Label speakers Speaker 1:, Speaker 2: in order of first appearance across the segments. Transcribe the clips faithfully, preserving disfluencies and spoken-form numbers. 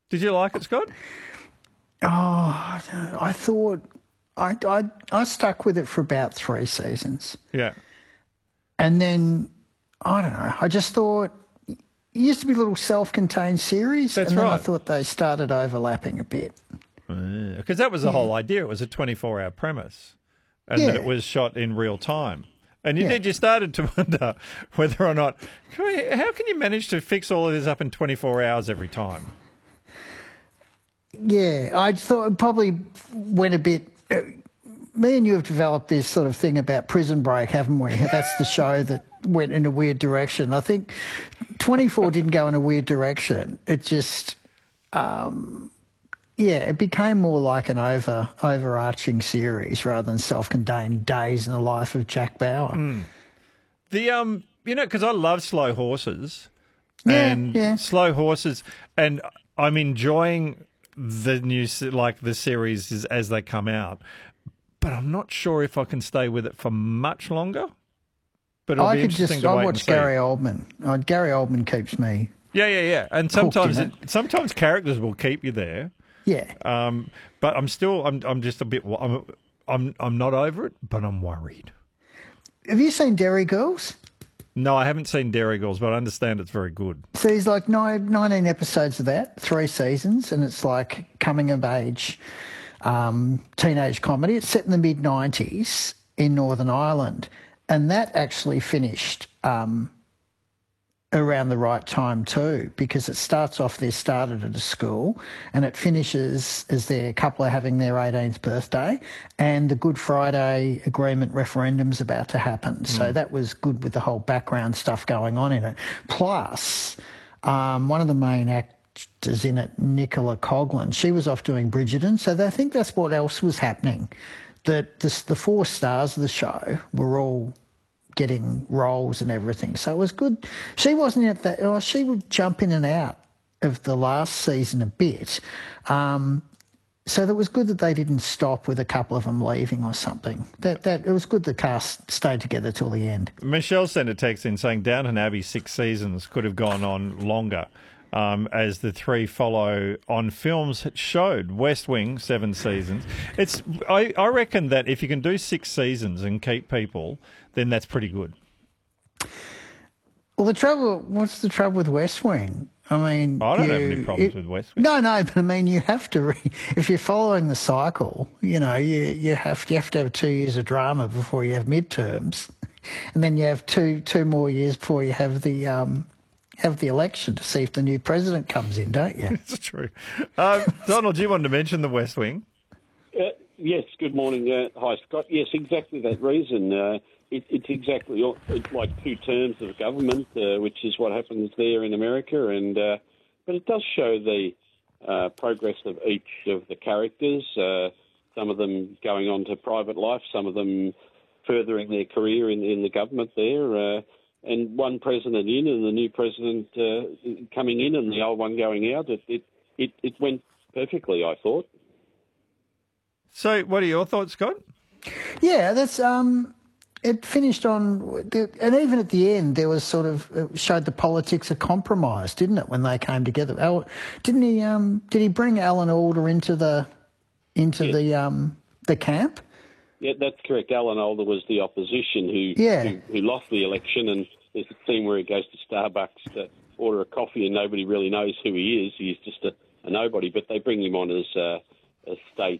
Speaker 1: Did you like it, Scott?
Speaker 2: Oh, I thought I, I I stuck with it for about three seasons,
Speaker 1: Yeah.
Speaker 2: and then I don't know. I just thought it used to be little self-contained series,
Speaker 1: That's
Speaker 2: and then I
Speaker 1: right.
Speaker 2: thought they started overlapping a bit.
Speaker 1: Because that was the whole idea. It was a twenty-four hour premise and that it
Speaker 2: Yeah,
Speaker 1: was shot in real time. And you
Speaker 2: yeah,
Speaker 1: did, you started to wonder whether or not, can we- how can you manage to fix all of this up in twenty-four hours every time?
Speaker 2: yeah. I thought it probably went a bit. Uh, me and you have developed this sort of thing about Prison Break, haven't we? That's the show that went in a weird direction. I think twenty-four didn't go in a weird direction. It just yeah, it became more like an over overarching series rather than self-contained days in the life of Jack Bauer.
Speaker 1: The, um, you know, because I love slow horses
Speaker 2: Yeah,
Speaker 1: and
Speaker 2: yeah.
Speaker 1: slow horses, and I'm enjoying the new, se- like the series as, as they come out, but I'm not sure if I can stay with it for much longer. But it'll
Speaker 2: I
Speaker 1: be
Speaker 2: could
Speaker 1: interesting
Speaker 2: just
Speaker 1: to
Speaker 2: I
Speaker 1: wait and
Speaker 2: watch
Speaker 1: see.
Speaker 2: Gary Oldman. Uh, Gary Oldman keeps me
Speaker 1: Yeah, yeah, yeah. And
Speaker 2: hooked in
Speaker 1: sometimes it,
Speaker 2: it.
Speaker 1: sometimes characters will keep you there.
Speaker 2: Yeah.
Speaker 1: Um, but I'm still, I'm, I'm just a bit, I'm, I'm, I'm not over it, but I'm worried.
Speaker 2: Have you seen Derry Girls?
Speaker 1: No, I haven't seen Dairy Girls, but I understand it's very good.
Speaker 2: So there's like nine, nineteen episodes of that, three seasons, and it's like coming of age um, teenage comedy. It's set in the mid nineties in Northern Ireland, and that actually finished um, around the right time too, because it starts off, they started at a school, and it finishes as their couple are having their eighteenth birthday, and the Good Friday Agreement referendum's about to happen. So that was good with the whole background stuff going on in it. Plus, um, one of the main actors in it, Nicola Coughlan, she was off doing Bridgerton, so I think that's what else was happening. That the, the four stars of the show were all getting roles and everything. So it was good. She wasn't at that. Oh, she would jump in and out of the last season a bit. Um, so it was good that they didn't stop with a couple of them leaving or something. That that it was good the cast stayed together till the end.
Speaker 1: Michelle sent a text in saying Downton Abbey six seasons could have gone on longer, um, as the three follow on films showed. West Wing, seven seasons. It's I, I reckon that if you can do six seasons and keep people, then that's pretty good.
Speaker 2: Well, the trouble. What's the trouble with West Wing? I mean,
Speaker 1: I don't
Speaker 2: you,
Speaker 1: have any problems
Speaker 2: it-
Speaker 1: with West Wing.
Speaker 2: No, no, but I mean, you have to. Re, if you're following the cycle, you know, you you have you have to have two years of drama before you have midterms, and then you have two two more years before you have the um have the election to see if the new president comes in, don't you?
Speaker 1: It's true. Uh, Donald, you wanted to mention the West Wing.
Speaker 3: Uh, yes, good morning. Uh, hi, Scott. Yes, exactly that reason. Uh, it, it's exactly all- it's like two terms of government, uh, which is what happens there in America. And uh, but it does show the uh, progress of each of the characters. Uh, some of them going on to private life, some of them furthering their career in, in the government there. Uh, and one president in and the new president uh, coming in and the old one going out. It, it, it, it went perfectly, I thought.
Speaker 1: So, what are your thoughts, Scott?
Speaker 2: Yeah, that's um. It finished on, and even at the end, there was sort of it showed the politics of compromise, didn't it? When they came together, Al, didn't he? Um, did he bring Alan Alda into the into
Speaker 3: Yes.
Speaker 2: the um the camp?
Speaker 3: Yeah, that's correct. Alan Alda was the opposition who,
Speaker 2: Yeah.
Speaker 3: who who lost the election, and there's a scene where he goes to Starbucks to order a coffee, and nobody really knows who he is. He's just a, a nobody, but they bring him on as uh, a state.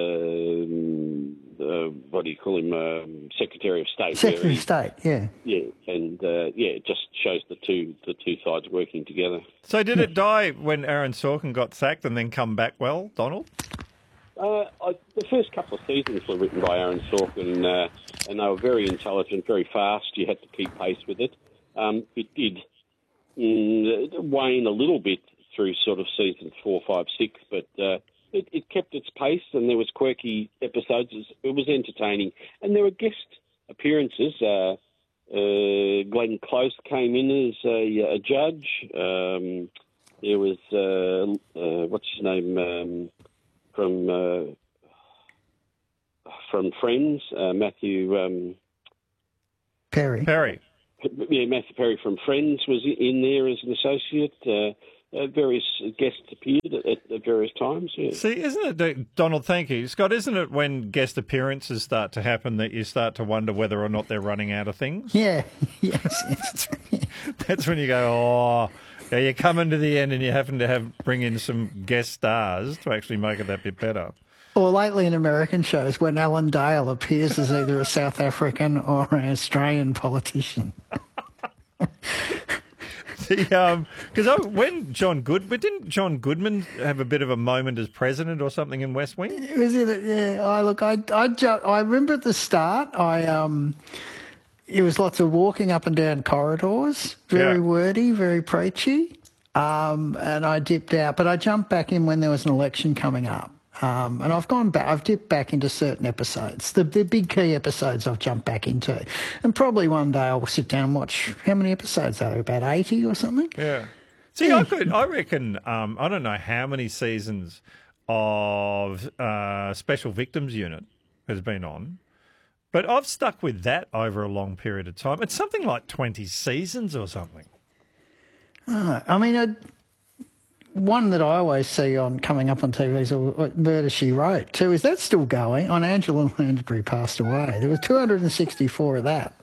Speaker 3: Uh, uh, what do you call him? Um, Secretary of State. where
Speaker 2: Secretary
Speaker 3: he-
Speaker 2: of State, yeah.
Speaker 3: Yeah, and uh, yeah, it just shows the two the two sides working together.
Speaker 1: So, did it die when Aaron Sorkin got sacked and then come back well, Donald?
Speaker 3: Uh, I, the first couple of seasons were written by Aaron Sorkin, uh, and they were very intelligent, very fast. You had to keep pace with it. Um, it did mm, wane a little bit through sort of seasons four, five, six, but uh, it, it kept its pace, and there was quirky episodes. It was entertaining, and there were guest appearances. Uh, uh, Glenn Close came in as a, a judge. Um, there was uh, uh, what's his name? Um, from uh, from Friends, uh, Matthew, um,
Speaker 2: Perry.
Speaker 1: Perry.
Speaker 3: yeah, Matthew Perry from Friends was in there as an associate. Uh, uh, various guests appeared at, at, at various times. Yeah.
Speaker 1: See, isn't it, that- Donald, thank you. Scott, isn't it when guest appearances start to happen that you start to wonder whether or not they're running out of things?
Speaker 2: Yeah, yes, yes.
Speaker 1: That's when you go, oh, yeah, you're coming to the end and you happen to have bring in some guest stars to actually make it that bit better.
Speaker 2: Or lately in American shows when Alan Dale appears as either a South African or an Australian politician.
Speaker 1: The um, because when John Good, but didn't John Goodman have a bit of a moment as president or something in West Wing?
Speaker 2: Was it? Yeah. I look. I I, ju- I remember at the start. I um, it was lots of walking up and down corridors. Very
Speaker 1: Yeah.
Speaker 2: wordy, very preachy. Um, and I dipped out, but I jumped back in when there was an election coming up. Um, and I've gone back, I've dipped back into certain episodes. The, the big key episodes I've jumped back into. And probably one day I'll sit down and watch, how many episodes are there, about eighty or something?
Speaker 1: Yeah. See, I could, I reckon, um, I don't know how many seasons of uh, Special Victims Unit has been on, but I've stuck with that over a long period of time. It's something like twenty seasons or something.
Speaker 2: Oh, I mean, I, one that I always see on coming up on T V is uh, Murder, She Wrote too. Is that still going? On Angela Lansbury passed away. There were two hundred sixty-four of that.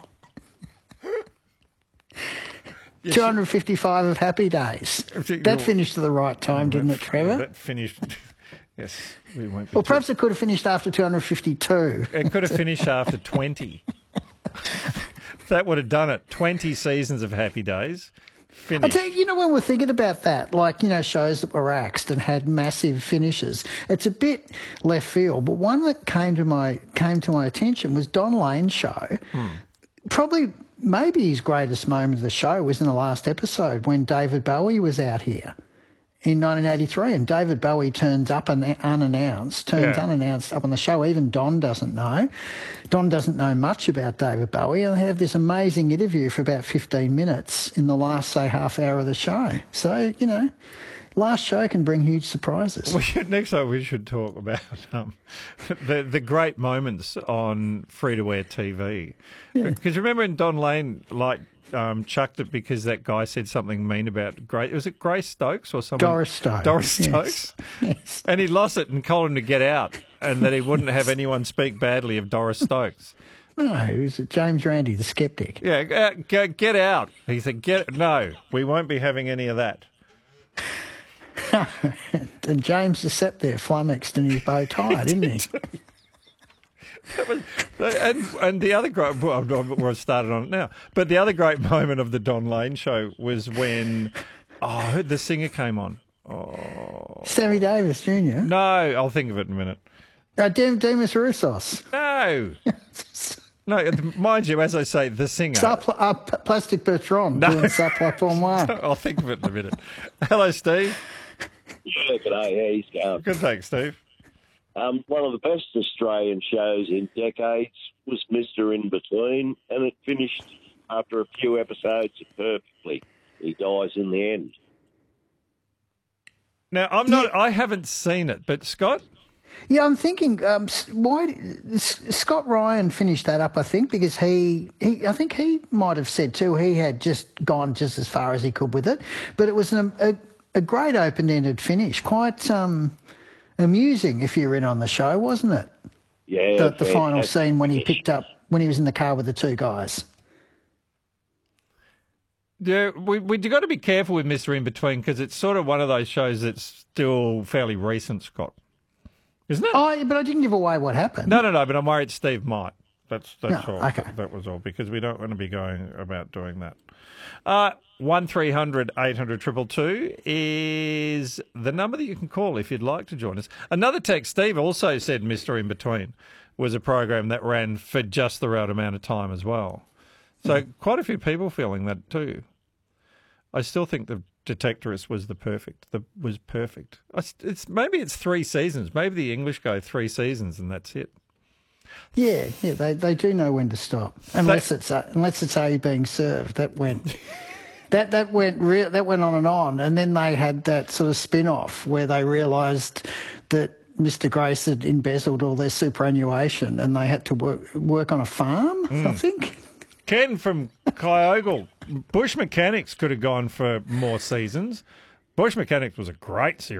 Speaker 1: Yes,
Speaker 2: two hundred fifty-five of Happy Days. That finished at the right time, didn't it, Trevor?
Speaker 1: That finished. Yes, we won't. Be
Speaker 2: Well, perhaps it could have finished after two hundred fifty-two.
Speaker 1: It could have finished after twenty. That would have done it. twenty seasons of Happy Days.
Speaker 2: I
Speaker 1: Finished.
Speaker 2: tell you, you know, when we're thinking about that, like, you know, shows that were axed and had massive finishes, it's a bit left field. But one that came to my came to my attention was Don Lane's show. Hmm. Probably, maybe his greatest moment of the show was in the last episode when David Bowie was out here in nineteen eighty-three, and David Bowie turns up un- unannounced, turns
Speaker 1: Yeah.
Speaker 2: unannounced up on the show. Even Don doesn't know. Don doesn't know much about David Bowie, and they have this amazing interview for about fifteen minutes in the last, say, half hour of the show. So, you know, last show can bring huge surprises.
Speaker 1: We should, next time we should talk about um, the the great moments on free to air T V. Because remember, when Don Lane like um, chucked it because that guy said something mean about Grace. Was it Grace Stokes or someone?
Speaker 2: Doris Stokes.
Speaker 1: Doris
Speaker 2: Yes.
Speaker 1: Stokes.
Speaker 2: Yes.
Speaker 1: And he lost it and told him to get out, and that he wouldn't have anyone speak badly of Doris Stokes.
Speaker 2: No, it was James Randi, the skeptic.
Speaker 1: Yeah, uh, get, get out. He said, "Get no, we won't be having any of that."
Speaker 2: And James just sat there flummoxed in his bow tie, didn't he?
Speaker 1: That was, and, and the other great, well, we've started on it now, but the other great moment of the Don Lane show was when, oh, I heard the singer came on. Oh,
Speaker 2: Sammy Davis Junior
Speaker 1: no, I'll think of it in a minute.
Speaker 2: Uh, Dem- Demis Roussos.
Speaker 1: No. No, mind you, as I say, the singer.
Speaker 2: Supl- uh, P- Plastic Bertrand
Speaker 1: No.
Speaker 2: doing Supla pour moi.
Speaker 1: I'll think of it in a minute. Hello, Steve.
Speaker 4: Yeah, g'day. How you going?
Speaker 1: Good, thanks, Steve.
Speaker 4: Um, one of the best Australian shows in decades was Mister In Between, and it finished after a few episodes perfectly. He dies in the end.
Speaker 1: Now, I'm not, I haven't seen it, but Scott?
Speaker 2: Yeah, I'm thinking, um, s- why S- Scott Ryan finished that up, I think, because he, he, I think he might have said too, he had just gone just as far as he could with it. But it was an, a, a great open-ended finish, quite um, amusing if you were in on the show, wasn't it?
Speaker 4: Yeah,
Speaker 2: The, the final
Speaker 4: fantastic.
Speaker 2: scene when he picked up, when he was in the car with the two guys.
Speaker 1: Yeah, we we got to be careful with Mister In Between because it's sort of one of those shows that's still fairly recent, Scott. Isn't it?
Speaker 2: Oh, but I didn't give away what happened.
Speaker 1: No, no, no, but I'm worried Steve might. That's that's
Speaker 2: No,
Speaker 1: all.
Speaker 2: okay.
Speaker 1: That was all, because we don't want to be going about doing that. Uh, one three hundred eight hundred two two two is the number that you can call if you'd like to join us. Another text, Steve also said Mister In Between was a program that ran for just the right amount of time as well. So quite a few people feeling that too. I still think the Detectorist was the perfect. The was perfect. I s- It's maybe it's three seasons. Maybe the English go three seasons and that's it.
Speaker 2: Yeah, yeah, they, they do know when to stop, unless it's uh, unless it's A being served. That went that that went re- that went on and on, and then they had that sort of spin off where they realised that Mister Grace had embezzled all their superannuation, and they had to work work on a farm. I think.
Speaker 1: Ken from Kyogle, Bush Mechanics could have gone for more seasons. Bush Mechanics was a great series.